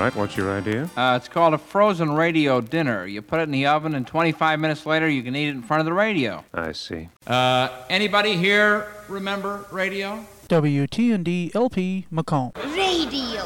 right, what's your idea? It's called a frozen radio dinner. You put it in the oven, and 25 minutes later, you can eat it in front of the radio. I see. Anybody here remember radio? WTND LP Macomb. Radio.